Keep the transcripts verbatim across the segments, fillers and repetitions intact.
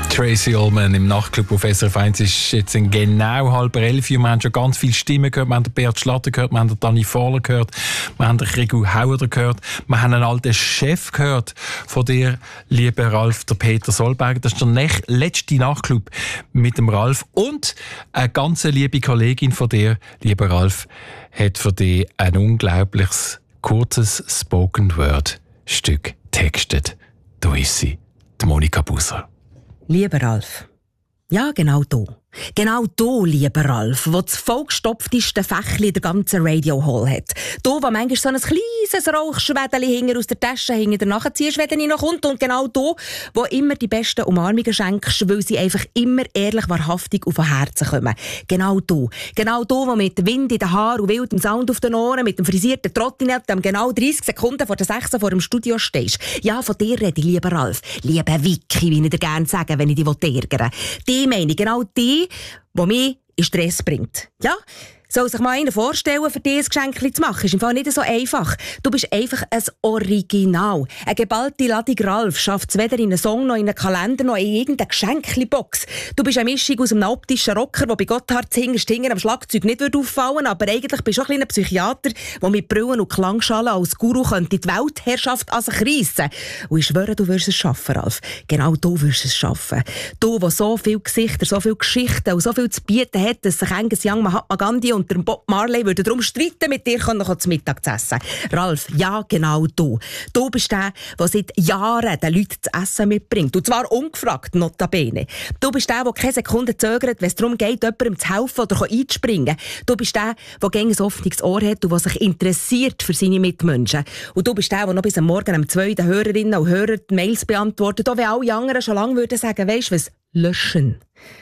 Tracy Ullman im Nachtclub auf S R F eins ist jetzt in genau halb elf. Wir haben schon ganz viele Stimmen gehört. Wir haben den Bert Schlatter gehört, wir haben den Dani Fahler gehört, wir haben den Gregor Hauer gehört, wir haben einen alten Chef gehört von dir, lieber Ralf, der Peter Solberger. Das ist der letzte Nachtclub mit dem Ralf. Und eine ganz liebe Kollegin von dir, lieber Ralf, hat für dich ein unglaubliches, kurzes Spoken-Word-Stück textet. Da ist sie, die Monika Busser. Lieber Ralf, ja, genau da. Genau da, lieber Ralf, wo das vollgestopfteste Fächli der ganzen Radio Hall hat. Da, wo manchmal so ein kleines Rauchschwädeli hinter aus der Tasche hinter nachziehst, wenn er noch kommt. Und genau da, wo immer die besten Umarmungen schenkst, weil sie einfach immer ehrlich, wahrhaftig auf den Herzen kommen. Genau da. Genau da, wo mit Wind in den Haaren und wildem Sound auf den Ohren, mit dem frisierten Trottinett, genau dreißig Sekunden vor der sechs vor dem Studio stehst. Ja, von dir rede ich, lieber Ralf. Lieber Vicky, wie ich dir gerne sage, wenn ich dich ärgere. Die meine ich, genau die, die mich in Stress bringt. Ja? Soll sich mal einer vorstellen, für dich ein Geschenk zu machen? Ist im Fall nicht so einfach. Du bist einfach ein Original. Eine geballte Ladung Ralf schafft es weder in einen Song, noch in einen Kalender, noch in irgendeine Geschenkli-Box. Du bist eine Mischung aus einem optischen Rocker, der bei Gotthard Hingerstinger am Schlagzeug nicht auffallen würde, aber eigentlich bist du auch ein kleiner Psychiater, der mit Brillen und Klangschalen als Guru könnte die Weltherrschaft an sich reissen. Und ich schwöre, du wirst es schaffen, Ralf. Genau du wirst es schaffen. Du, der so viele Gesichter, so viele Geschichten und so viel zu bieten hat, dass sich Angus Young, Mahatma Gandhi und der Bob Marley würden darum streiten, mit dir zu Mittag zu essen. Ralf, ja, genau du. Du bist der, der seit Jahren den Leuten zu essen mitbringt. Und zwar ungefragt, notabene. Du bist der, der keine Sekunde zögert, wenn es darum geht, jemandem zu helfen oder einzuspringen. Du bist der, der gerne ein offenes Ohr hat und der sich interessiert für seine Mitmenschen. Und du bist der, der noch bis am Morgen am zwei den Hörerinnen und Hörern die Mails beantwortet, auch wenn alle anderen schon lange würden sagen, weisst du was, löschen.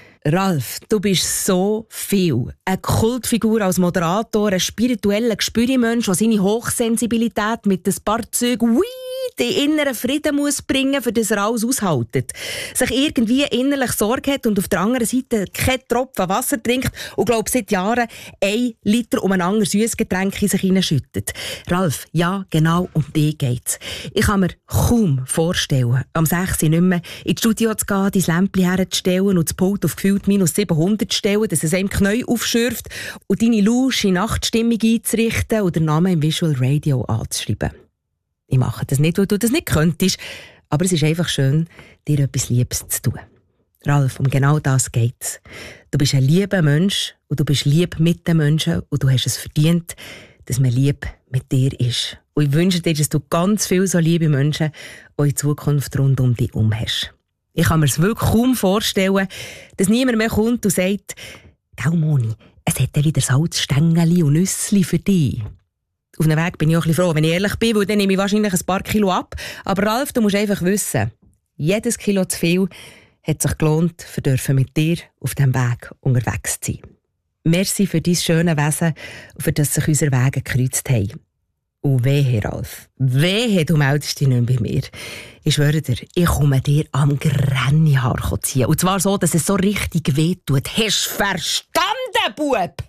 Ralf, du bist so viel. Eine Kultfigur als Moderator, ein spiritueller Gespürmensch, der seine Hochsensibilität mit ein paar Zügen ui, den inneren Frieden muss bringen, für das er alles aushaltet. Sich irgendwie innerlich Sorge hat und auf der anderen Seite keinen Tropfen Wasser trinkt und glaubt seit Jahren ein Liter umeinander süßes Getränk in sich hineinschüttet. Ralf, ja, genau um dich geht's. Ich kann mir kaum vorstellen, am sechs Uhr nicht mehr ins Studio zu gehen, dein Lämpchen herzustellen und das Pult auf gefühlt minus siebenhundert zu stellen, dass es einem Knie aufschürft und deine lausche Nachtstimmung einzurichten und den Namen im Visual Radio anzuschreiben. Ich mache das nicht, weil du das nicht könntest, aber es ist einfach schön, dir etwas Liebes zu tun. Ralf, um genau das geht's. Du bist ein lieber Mensch und du bist lieb mit den Menschen und du hast es verdient, dass man lieb mit dir ist. Und ich wünsche dir, dass du ganz viele so liebe Menschen auch in Zukunft rund um dich herum hast. Ich kann mir es wirklich kaum vorstellen, dass niemand mehr kommt und sagt, «Gell, Moni, es hat ja wieder Salzstängeli und Nüssli für dich.» Auf dem Weg bin ich auch ein bisschen froh, wenn ich ehrlich bin, weil dann nehme ich wahrscheinlich ein paar Kilo ab. Aber Ralf, du musst einfach wissen, jedes Kilo zu viel hat sich gelohnt, für dürfen mit dir auf diesem Weg unterwegs zu sein. Merci für dein schöne Wesen und für das sich unsere Wege gekreuzt haben. Und wehe, Ralf, wehe, du meldest dich nicht mehr bei mir. Ich schwöre dir, ich komme dir am Grennihaar ziehen. Und zwar so, dass es so richtig wehtut. Hast du verstanden, Bub?